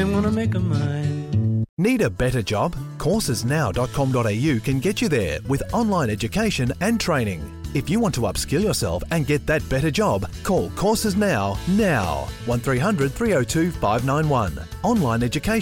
I'm gonna make 'em mine. Need a better job? Coursesnow.com.au can get you there with online education and training. If you want to upskill yourself and get that better job, call Courses Now. 1300 302 591. Online education